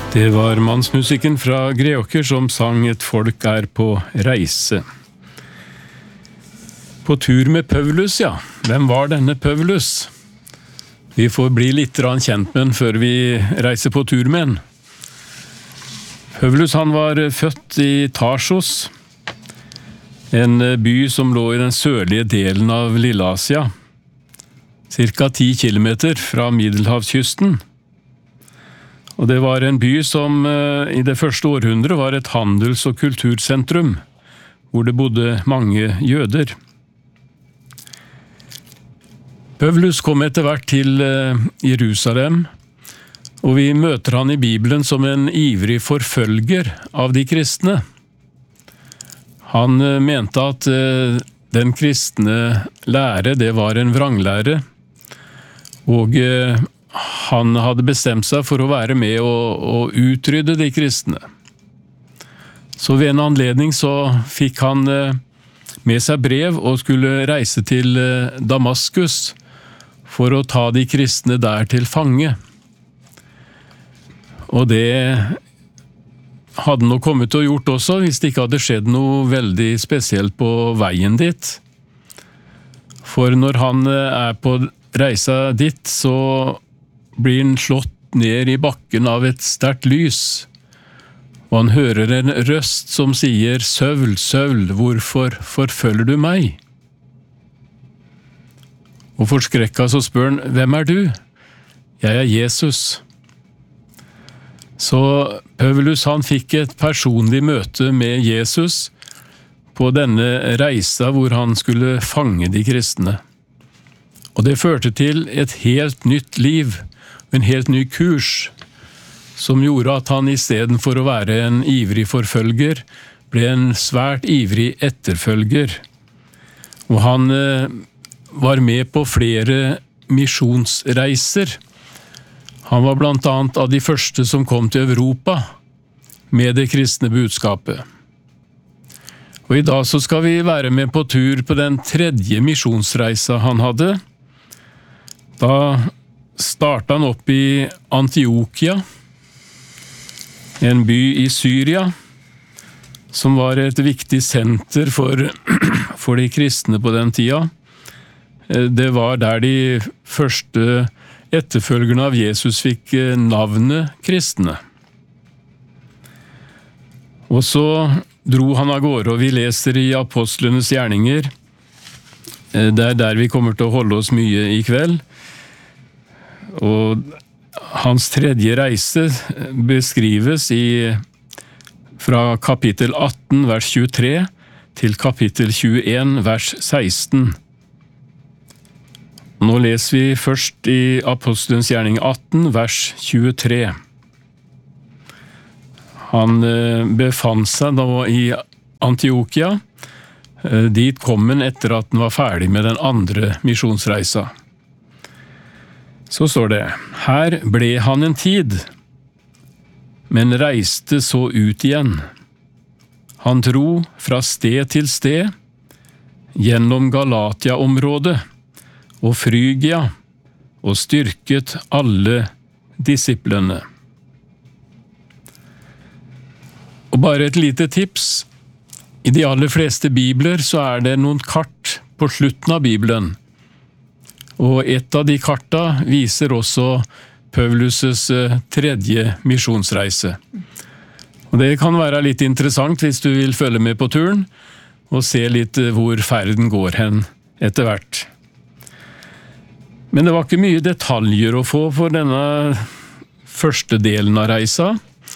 Det var mannsmusikken fra Greåker som sang «Et folk er på reise». På tur med Paulus, ja. Hvem var denne Paulus? Vi får bli litt kjent med den før vi reiser på tur med den. Paulus han var født i Tarsos, en by som lå i den sørlige delen av Lilleasia, cirka 10 kilometer fra Middelhavskysten. Og det var en by som i det første århundret var et handels- og kultursentrum, hvor det bodde mange jøder. Paulus kom etter hvert til Jerusalem, og vi møter han i Bibelen som en ivrig forfølger av de kristne. Han mente at den kristne lære, det var en vranglære, og han hadde bestemt seg for å være med og utrydde de kristne. Så ved en anledning så fikk han med seg brev og skulle reise til Damaskus for å ta de kristne der til fange. Og det hadde nok kommet til å gjort også, hvis det ikke hadde skjedd noe veldig spesielt på veien dit. For når han på reisa dit, så blir han slått ned i bakken av et sterkt lys, og han hører en røst som sier, «Søvl, Søvl, hvorfor forfølger du meg?» Og forskrekket så spør han, «Hvem er du?» «Jeg er Jesus.» Så Paulus han fikk et personlig møte med Jesus på denne reisa hvor han skulle fange de kristne. Og det førte til et helt nytt liv, en helt ny kurs, som gjorde at han i stedet for å være en ivrig forfølger, ble en svært ivrig etterfølger. Og han var med på flere misjonsreiser. Han var blant annet av de første som kom til Europa med det kristne budskapet. Og i dag så skal vi være med på tur på den 3. misjonsreisa han hadde. Da startet han opp i Antiokia, en by i Syria, som var et viktig senter for de kristne på den tida. Det var der de første etterfølgerne av Jesus fikk navnet kristne. Og så dro han av gårde, og vi leser i Apostlenes gjerninger. Det er der vi kommer til å holde oss mye i kveld. Og hans 3. reise beskrives fra kapittel 18, vers 23, til kapittel 21, vers 16. Nå leser vi først i Apostelens gjerning 18, vers 23. Han befant seg da i Antiokia. Dit kom han etter at han var ferdig med den andre misjonsreisa. Så står det, «Her ble han en tid, men reiste så ut igjen. Han dro fra sted til sted, gjennom Galatia-området og Frygia, og styrket alle disiplene.» Og bare et lite tips. I de aller fleste bibler så er det noen kart på slutten av Bibelen. Og et av de karta viser også Paulus' 3. misjonsreise. Og det kan være litt interessant hvis du vil følge med på turen, og se litt hvor ferden går hen etter hvert. Men det var ikke mye detaljer å få for denne første delen av reisa.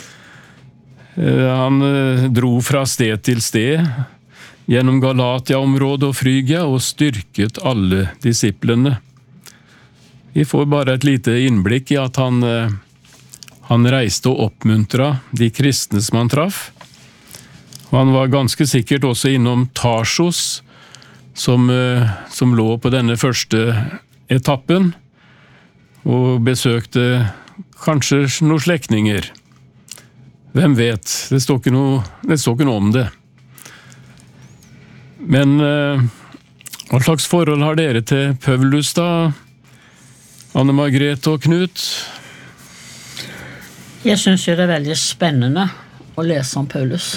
Han dro fra sted til sted, gjennom Galatia-området og Frygia, og styrket alle disiplene. Vi får bare et lite innblikk i at han reiste og oppmuntret de kristne som han traff. Og han var ganske sikkert også innom Tarsos, som lå på denne første etappen, og besøkte kanskje noen slektninger. Hvem vet? Det står ikke noe om det. Men hva slags forhold har dere til Paulus da? Anne Margrethe og Knut? Jeg synes jo det veldig spennende å lese om Paulus.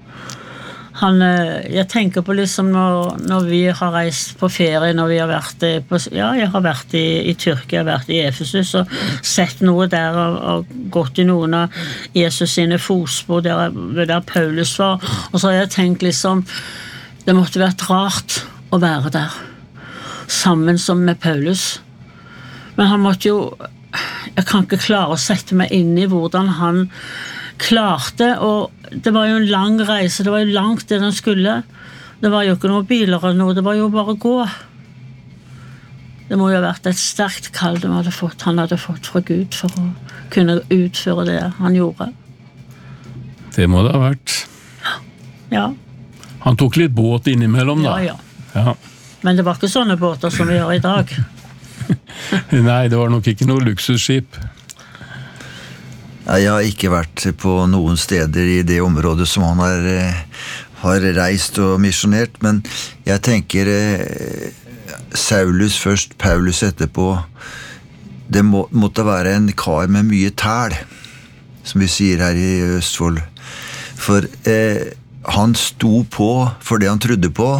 Jeg tenker på liksom når vi har reist på ferie, når vi har vært jeg har vært i Tyrkia, jeg har vært i Efesus og sett noe der og gått i noen av Jesus sine fotspor der Paulus var, og så har jeg tenkt liksom, det måtte vært rart å være der, sammen som med Paulus. Men han måtte jo, jeg kan ikke klare å sette meg inn i hvordan han klarte, og det var jo en lang reise, det var jo langt det den skulle. Det var jo ikke noen biler eller noe, det var jo bare å gå. Det må jo ha vært et sterkt kall han hadde fått fra Gud for å kunne utføre det han gjorde. Det må det ha vært. Ja. Han tok litt båt innimellom da. Ja. Men det var ikke sånne båter som vi har i dag. Nei, det var nok ikke noe luksusskip. Jeg har ikke vært på noen steder i det området som han har reist og misjonert, men jeg tenker Saulus først, Paulus etterpå. Det måtte være en kar med mye tæl, som vi sier her i Østfold. For han sto på for det han trodde på,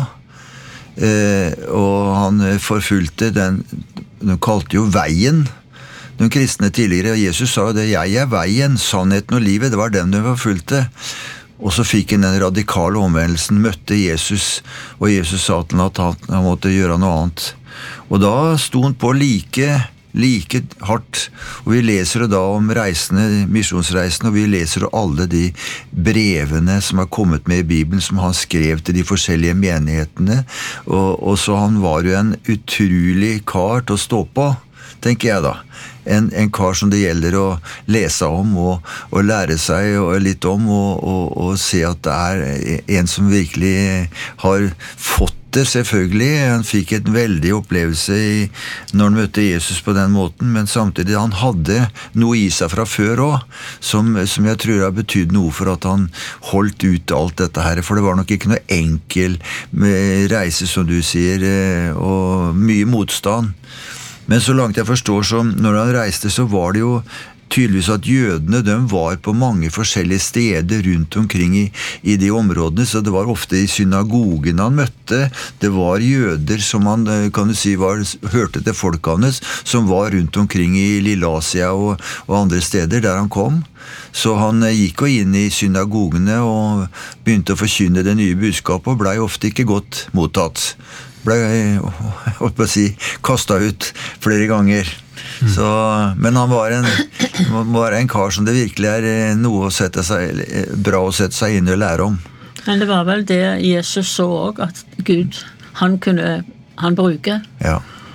og han forfulgte de kalte jo veien, de kristne tidligere, og Jesus sa jo det, jeg veien, sannheten og livet, det var dem de forfulgte. Og så fikk han den radikale omvendelsen, møtte Jesus, og Jesus sa til ham at han måtte gjøre noe annet. Og da stod han på like hardt, og vi leser da om misjonsreisene, og vi leser alle de brevene som har kommet med i Bibelen, som han skrev til de forskjellige menighetene, og så han var jo en utrolig kar til å stå på, tenker jeg da. En kar som det gjelder å lese om og lære seg litt om og se at det er en som virkelig har fått det, selvfølgelig. Han fikk en veldig opplevelse når han møtte Jesus på den måten, men samtidig han hadde noe i seg fra før også, som jeg tror har betydd noe for at han holdt ut alt dette her, for det var nok ikke noe enkel reise, som du sier, og mye motstand. Men så langt jeg forstår, så når han reiste, så var det jo tydeligvis at jødene, de var på mange forskjellige steder rundt omkring i de områdene, så det var ofte i synagogen han møtte. Det var jøder som han, kan du si, hørte til folket hans, som var rundt omkring i Lilleasia og andre steder der han kom. Så han gikk jo inn i synagogene og begynte å forkynne det nye budskapet, og ble ofte ikke godt mottatt. Ble kastet ut flere ganger. Så, men han var en kar som det virkelig er noe bra å sette seg inn og lære om. Men det var vel det Jesus så også, at Gud, han bruke. Ja.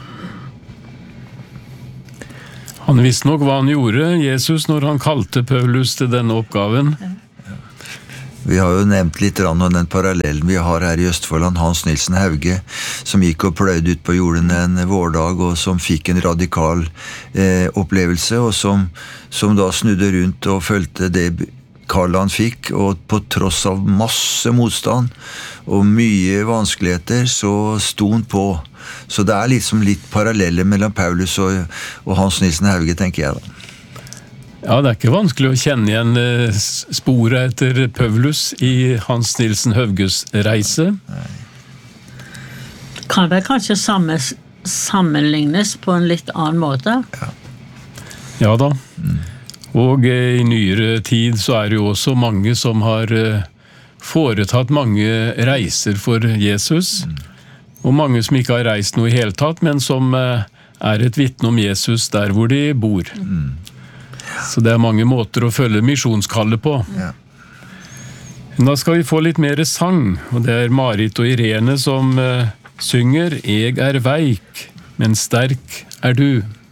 Han visste nok hva han gjorde, Jesus, når han kalte Paulus til denne oppgaven. Vi har jo nevnt litt om den parallellen vi har her i Østfold, Hans Nilsen Hauge, som gikk og pløyde ut på jorden en vårdag, og som fikk en radikal opplevelse, og som da snudde rundt og følte det kallet han fikk, og på tross av masse motstand og mye vanskeligheter, så sto han på. Så det er liksom litt paralleller mellom Paulus og Hans Nilsen Hauge, tenker jeg da. Ja, det er ikke vanskelig å kjenne igjen sporet etter Paulus i Hans Nilsen Hauges reise. Kan vel kanskje sammenlignes på en litt annen måte? Ja da. Og i nyere tid så er det jo også mange som har foretatt mange reiser for Jesus, og mange som ikke har reist noe i hele tatt, men som er et vitne om Jesus der hvor de bor. Så det er mange måter å følge misjonskallet på. Ja. Da skal vi få litt mer sang, og det er Marit og Irene som synger «Eg er veik, men sterk er du».